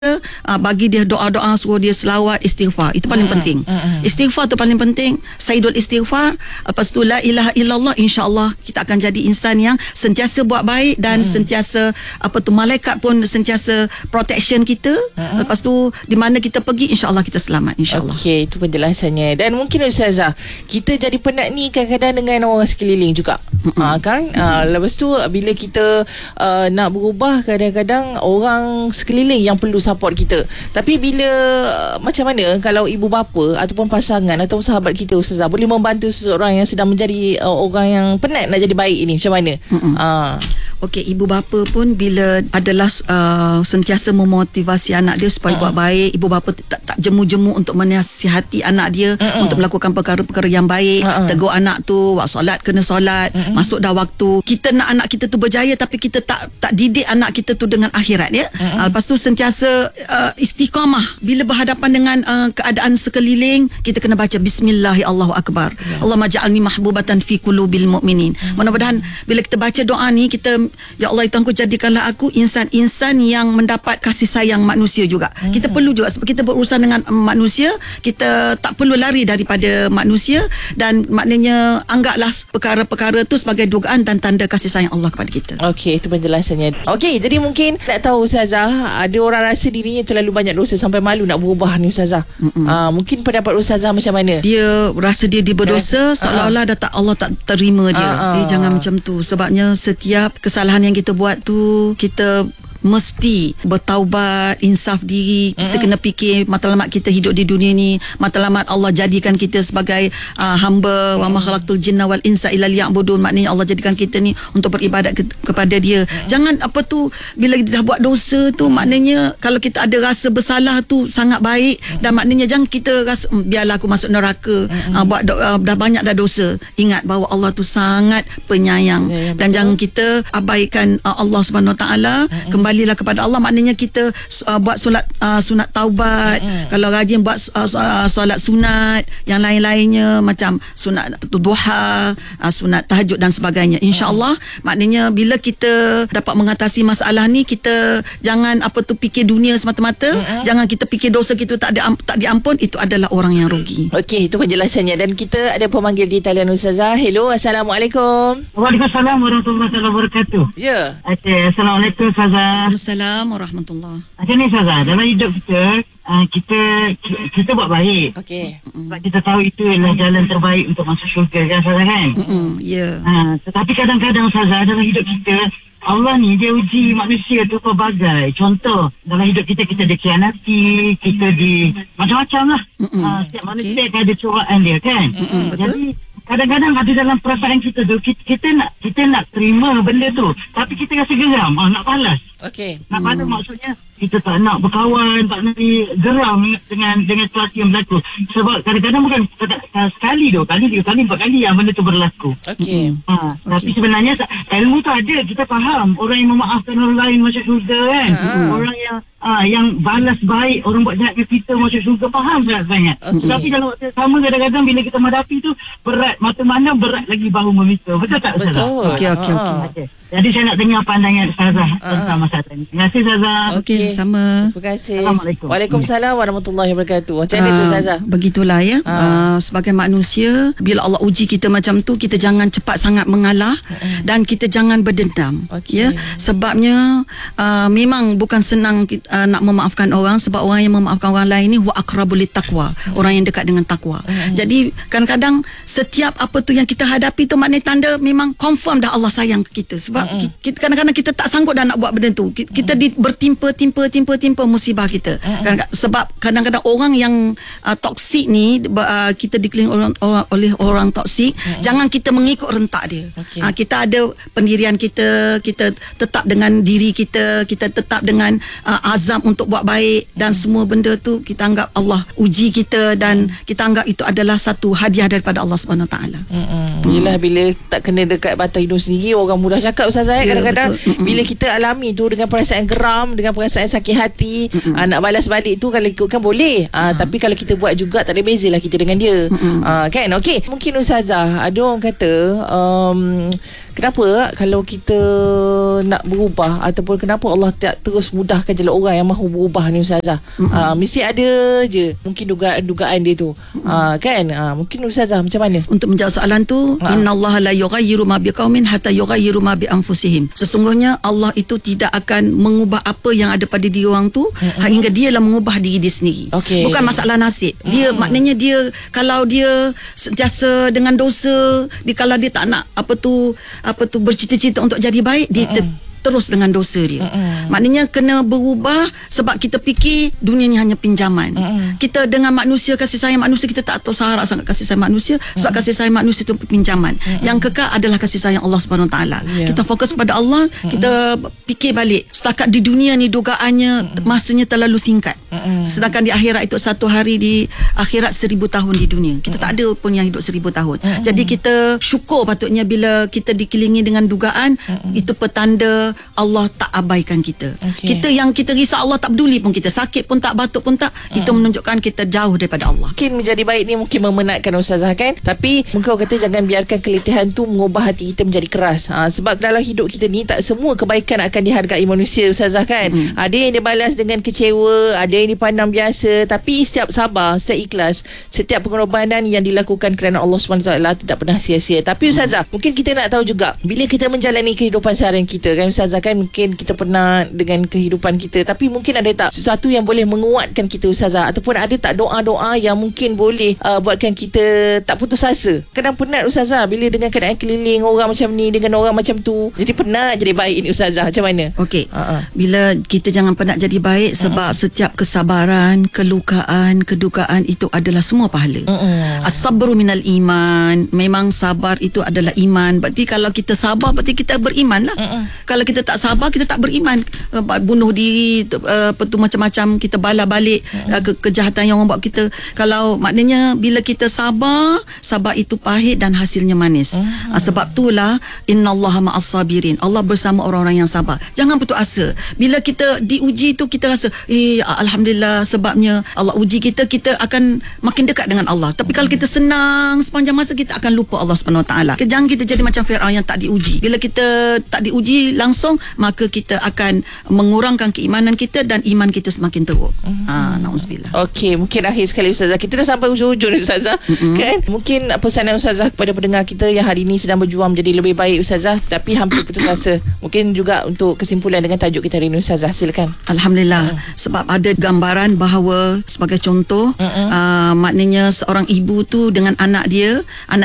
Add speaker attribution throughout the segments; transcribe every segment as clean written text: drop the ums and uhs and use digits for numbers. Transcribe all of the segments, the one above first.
Speaker 1: bagi dia doa-doa, suruh dia selawat, istighfar. Itu paling penting. Istighfar tu paling penting. Sayyidul istighfar. Lepas tu la ilaha illallah, insya-Allah kita akan jadi insan yang sentiasa buat baik dan sentiasa malaikat pun sentiasa protection kita. Lepas tu di mana kita pergi, insya-Allah kita selamat, insya-Allah.
Speaker 2: Okey, itu penjelasannya. Dan mungkin Ustazah, kita jadi penat ni kadang-kadang dengan orang sekeliling juga. Kan? Lepas tu bila kita nak berubah, kadang-kadang orang sekeliling yang perlu support kita. Tapi bila macam mana kalau ibu bapa ataupun pasangan atau sahabat kita Ustazah boleh membantu seseorang yang sedang menjadi orang yang penat nak jadi baik ini, macam mana?
Speaker 1: Okey, ibu bapa pun bila adalah sentiasa memotivasi anak dia supaya buat baik. Ibu bapa tak jemu-jemu untuk menasihati anak dia untuk melakukan perkara-perkara yang baik. Tegur anak tu, waktu solat kena solat, masuk dah waktu. Kita nak anak kita tu berjaya, tapi kita tak didik anak kita tu dengan akhirat, ya. Lepas tu sentiasa istiqamah bila berhadapan dengan keadaan sekeliling. Kita kena baca bismillahi Allahu akbar. Allahumma ja'alni mahbubatan fi qulubil mu'minin. Mudah-mudahan bila kita baca doa ni, kita, ya Allah, Tuhanku, jadikanlah aku insan-insan yang mendapat kasih sayang manusia juga. Kita perlu juga, sebab kita berurusan dengan manusia, kita tak perlu lari daripada manusia, dan maknanya anggaplah perkara-perkara tu sebagai dugaan dan tanda kasih sayang Allah kepada kita.
Speaker 2: Okey, itu penjelasannya. Okey, jadi mungkin tak tahu Ustazah, ada orang rasa dirinya terlalu banyak dosa sampai malu nak berubah ni Ustazah. Mungkin pendapat Ustazah macam mana?
Speaker 1: Dia rasa dia berdosa, seolah-olah Allah tak terima dia. Jangan macam tu. Sebabnya setiap kesalahan yang kita buat tu, kita mesti bertaubat, insaf diri. Kita kena fikir matlamat kita hidup di dunia ni, matlamat Allah jadikan kita sebagai hamba. Wa ma khalaqtul jinna wal insa illa liya'budun. Maknanya Allah jadikan kita ni untuk beribadat kepada dia. Jangan bila kita dah buat dosa tu, maknanya kalau kita ada rasa bersalah tu sangat baik, dan maknanya jangan kita rasa biarlah aku masuk neraka, dah banyak dah dosa. Ingat bahawa Allah tu sangat penyayang, dan jangan kita abaikan Allah Subhanahu Wa Taala. Kembalilah kepada Allah, maknanya kita buat solat sunat taubat. Kalau rajin buat solat sunat yang lain-lainnya, macam sunat duha, sunat tahajud dan sebagainya, insya-Allah maknanya bila kita dapat mengatasi masalah ni, kita jangan fikir dunia semata-mata. Jangan kita fikir dosa kita tak diampun. Itu adalah orang yang rugi.
Speaker 2: Okey, itu penjelasannya. Dan kita ada pemanggil di talian Ustazah. Hello, Assalamualaikum.
Speaker 3: Waalaikumsalam warahmatullahi wabarakatuh.
Speaker 2: Ya.
Speaker 3: Okey, Assalamualaikum Ustazah.
Speaker 1: Waalaikumsalam warahmatullahi.
Speaker 3: Macam ni Ustazah, dalam hidup kita buat baik.
Speaker 2: Okey.
Speaker 3: Sebab kita tahu itu adalah jalan terbaik untuk masuk syurga, kan Ustazah, kan?
Speaker 1: Ya.
Speaker 3: Tetapi kadang-kadang Ustazah, dalam hidup kita, Allah ni dia uji manusia tu pelbagai. Contoh, dalam hidup kita dikhianati, kita macam-macam lah. Setiap manusia kan ada corak dia, kan? Jadi kadang-kadang ada dalam perasaan kita tu, kita nak terima benda tu, tapi kita rasa geram, nak balas.
Speaker 2: Okey.
Speaker 3: Nak balas maksudnya kita tak nak berkawan, tak nak geram dengan sesuatu yang berlaku. Sebab kadang-kadang bukan sekali, 2 kali, 3 kali, 4 kali yang benda tu berlaku.
Speaker 2: Okey.
Speaker 3: Tapi sebenarnya ilmu tu ada, kita faham. Orang yang memaafkan orang lain masuk syurga, kan? Orang yang balas baik orang buat jahat ke kita masuk syurga, faham sangat. Tapi dalam waktu sama, kadang-kadang bila kita menghadapi tu berat, mata mana berat lagi bahu memikul. Betul tak Ustazah?
Speaker 2: Betul.
Speaker 3: Okey. Jadi saya nak dengar pandangan Ustazah tentang masalah ini. Terima kasih Ustazah.
Speaker 1: Okey, sama.
Speaker 2: Terima kasih.
Speaker 3: Assalamualaikum.
Speaker 2: Waalaikumsalam warahmatullahi wabarakatuh. Macam mana tu Ustazah?
Speaker 1: Begitulah, ya. Sebagai manusia, bila Allah uji kita macam tu, kita jangan cepat sangat mengalah, dan kita jangan berdendam. Ya. Sebabnya memang bukan senang nak memaafkan orang, sebab orang yang memaafkan orang lain ni wa aqrabul taqwa, orang yang dekat dengan takwa. Jadi kadang-kadang setiap apa tu yang kita hadapi tu, maknanya tanda memang confirm dah Allah sayang kita. Sebab kita, kadang-kadang kita tak sanggup dah nak buat benda tu. Kita bertimpa musibah kita. Sebab kadang-kadang orang yang toksik ni, kita dikelilingi oleh orang toksik, jangan kita mengikut rentak dia. Kita ada pendirian kita tetap dengan diri kita tetap dengan azam untuk buat baik, dan semua benda tu kita anggap Allah uji kita, dan kita anggap itu adalah satu hadiah daripada Allah Subhanahu Wa Taala.
Speaker 2: Yelah, bila tak kena dekat batang hidung sendiri, orang mudah cakap Ustazah,
Speaker 1: Ya,
Speaker 2: kadang-kadang
Speaker 1: betul.
Speaker 2: bila kita alami tu dengan perasaan geram, dengan perasaan sakit hati, nak balas balik tu kalau ikutkan boleh, tapi kalau kita buat juga tak ada bezalah kita dengan dia. Kan? Okey, mungkin Ustazah, ada orang kata kenapa kalau kita nak berubah, ataupun kenapa Allah tak terus mudahkan jalan orang yang mahu berubah ni Ustazah? Mesti ada je mungkin dugaan dia tu. Kan? Mungkin Ustazah macam mana?
Speaker 1: Untuk menjawab soalan tu, innallaha la yughayyiru ma biqaumin hatta yughayyiru ma bi anfusihim. Sesungguhnya Allah itu tidak akan mengubah apa yang ada pada diri orang tu hingga dia lah mengubah diri dia sendiri.
Speaker 2: Okey.
Speaker 1: Bukan masalah nasib. Dia maknanya dia kalau dia sentiasa dengan dosa, kalau dia tak nak apa tu bercita-cita untuk jadi baik, dia terus dengan dosa dia. Maknanya kena berubah sebab kita fikir dunia ni hanya pinjaman. Kita dengan manusia, kasih sayang manusia, kita tak tahu syarat sangat kasih sayang manusia sebab kasih sayang manusia itu pinjaman. Yang kekal adalah kasih sayang Allah Subhanahu Wa Taala. Kita fokus pada Allah, kita fikir balik. Setakat di dunia ni dugaannya masanya terlalu singkat. Sedangkan di akhirat itu satu hari di akhirat 1000 tahun di dunia. Kita tak ada pun yang hidup 1000 tahun. Jadi kita syukur patutnya bila kita dikelilingi dengan dugaan, itu petanda Allah tak abaikan kita. Kita yang kita risau Allah tak peduli pun kita. Sakit pun tak, batuk pun tak. Itu menunjukkan kita jauh daripada Allah.
Speaker 2: Mungkin menjadi baik ni mungkin memenatkan Ustazah, kan? Tapi mungkin orang kata jangan biarkan keletihan tu mengubah hati kita menjadi keras. Sebab dalam hidup kita ni tak semua kebaikan akan dihargai manusia Ustazah, kan? Ada yang dibalas dengan kecewa, ada yang dipandang biasa. Tapi setiap sabar, setiap ikhlas, setiap pengorbanan yang dilakukan kerana Allah SWT tidak pernah sia-sia. Tapi Ustazah, mungkin kita nak tahu juga, bila kita menjalani kehidupan seharian kita, kan Ustazah, kan mungkin kita pernah dengan kehidupan kita, tapi mungkin ada tak sesuatu yang boleh menguatkan kita Ustazah, ataupun ada tak doa-doa yang mungkin boleh buatkan kita tak putus asa? Kadang penat Ustazah bila dengan keadaan keliling orang macam ni, dengan orang macam tu, jadi penat jadi baik ni Ustazah, macam mana?
Speaker 1: Okey. Bila kita jangan penat jadi baik sebab setiap kesabaran, kelukaan, kedukaan itu adalah semua pahala. As-sabru minal iman. Memang sabar itu adalah iman. Berarti kalau kita sabar berarti kita beriman lah. Kalau kita tak sabar, kita tak beriman. Bunuh diri, macam-macam kita bala balik kejahatan yang orang buat kita. Kalau maknanya bila kita sabar itu pahit dan hasilnya manis. Sebab itulah innallaha ma'as sabirin. Allah bersama orang-orang yang sabar. Jangan putus asa. Bila kita diuji tu kita rasa alhamdulillah, sebabnya Allah uji kita, kita akan makin dekat dengan Allah. Tapi kalau kita senang sepanjang masa, kita akan lupa Allah Subhanahu Wa Taala. Jangan kita jadi macam Firaun yang tak diuji. Bila kita tak diuji langsung, maka kita akan mengurangkan keimanan kita dan iman kita semakin teruk. Na'udzubillah.
Speaker 2: Okey, mungkin akhir sekali Ustazah, kita dah sampai hujung-hujung Ustazah, kan? Mungkin pesanan Ustazah kepada pendengar kita yang hari ini sedang berjuang menjadi lebih baik Ustazah, tapi hampir putus asa. Mungkin juga untuk kesimpulan dengan tajuk kita hari ini Ustazah, silakan.
Speaker 1: Alhamdulillah. Sebab ada gambaran bahawa sebagai contoh, maknanya seorang ibu tu dengan anak dia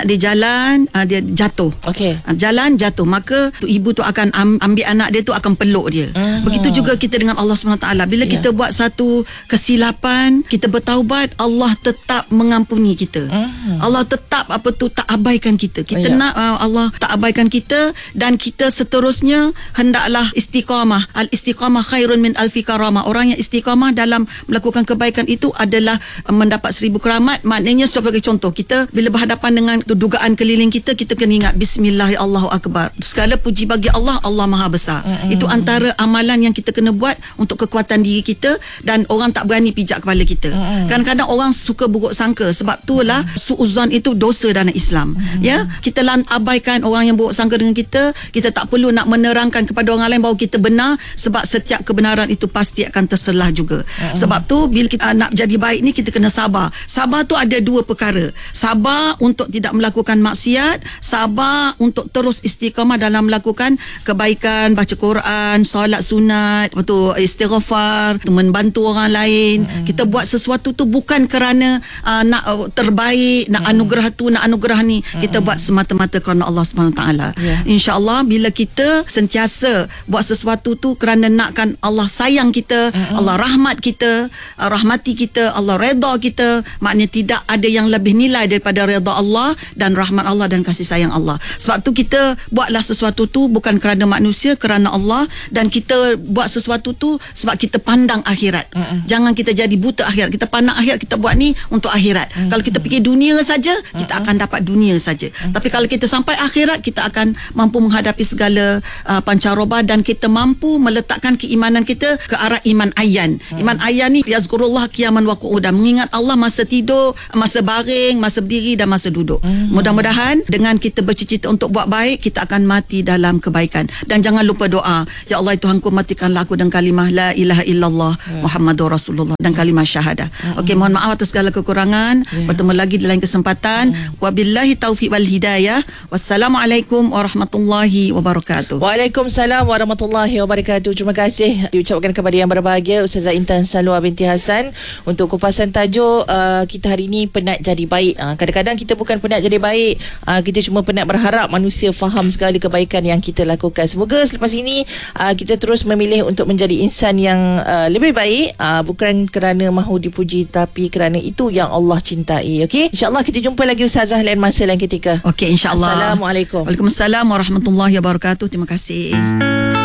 Speaker 1: jalan, dia jatuh.
Speaker 2: Okey.
Speaker 1: Jalan jatuh, maka tu ibu tu akan ambil anak dia tu, akan peluk dia. Begitu juga kita dengan Allah SWT. Bila kita buat satu kesilapan, kita bertaubat, Allah tetap mengampuni kita. Allah tetap tak abaikan kita. Kita nak Allah tak abaikan kita, dan kita seterusnya hendaklah istiqamah. Al-istiqamah khairun min alfi karamah. Orang yang istiqamah dalam melakukan kebaikan itu adalah mendapat 1000 keramat. Maknanya sebagai contoh, kita bila berhadapan dengan dugaan keliling kita kena ingat bismillah, Allahu akbar. Segala puji bagi Allah, Allah Maha Besar. Itu antara amalan yang kita kena buat untuk kekuatan diri kita, dan orang tak berani pijak kepala kita. Kadang-kadang orang suka buruk sangka. Sebab itulah suuzon itu dosa dalam Islam. Ya, kita abaikan orang yang buruk sangka dengan kita. Kita tak perlu nak menerangkan kepada orang lain bahawa kita benar, sebab setiap kebenaran itu pasti akan terselah juga. Sebab tu bila kita nak jadi baik ni, kita kena sabar. Sabar tu ada dua perkara. Sabar untuk tidak melakukan maksiat, sabar untuk terus istiqamah dalam melakukan kebaikan, baca Quran, solat sunat, betul, istighfar, membantu orang lain. Kita buat sesuatu tu bukan kerana nak terbaik, nak anugerah tu, nak anugerah ni. Kita buat semata-mata kerana Allah SWT. InsyaAllah bila kita sentiasa buat sesuatu tu kerana nakkan Allah sayang kita, Allah rahmat kita, rahmati kita, Allah redha kita, kita, maknanya tidak ada yang lebih nilai daripada redha Allah dan rahmat Allah dan kasih sayang Allah. Sebab tu kita buatlah sesuatu tu bukan kerana manusia, kerana Allah, dan kita buat sesuatu tu sebab kita pandang akhirat. Jangan kita jadi buta akhirat. Kita pandang akhirat, kita buat ni untuk akhirat. Kalau kita fikir dunia saja, kita akan dapat dunia saja. Tapi kalau kita sampai akhirat, kita akan mampu menghadapi segala pancaroba dan kita mampu meletakkan keimanan kita ke arah iman ayyan. Iman ayyan ni yazkurullah qiyaman wa qu'udan, mengingat Allah masa tidur, masa baring, masa berdiri dan masa duduk. Mudah-mudahan dengan kita bercita-cita untuk buat baik, kita akan mati dalam kebaikan. Dan jangan lupa doa, ya Allah Tuhanku, matikanlah aku dengan kalimah la ilaha illallah Muhammadur Rasulullah dan kalimah syahadah. Okey, mohon maaf atas segala kekurangan. Bertemu lagi di lain kesempatan. Wabillahi taufiq wal hidayah. Wassalamualaikum warahmatullahi wabarakatuh.
Speaker 2: Waalaikumsalam warahmatullahi wabarakatuh. Terima kasih diucapkan kepada yang berbahagia Ustazah Intan Salwa binti Hassan untuk kupasan tajuk kita hari ini, penat jadi baik. Kadang-kadang kita bukan penat jadi baik, kita cuma penat berharap manusia faham segala kebaikan yang kita lakukan. Semoga selepas ini kita terus memilih untuk menjadi insan yang lebih baik, bukan kerana mahu dipuji, tapi kerana itu yang Allah cintai. Okey, insya-Allah kita jumpa lagi Ustazah lain masa lain ketika.
Speaker 1: Okey, insya-Allah.
Speaker 2: Assalamualaikum.
Speaker 1: Waalaikumsalam warahmatullahi wabarakatuh. Terima kasih.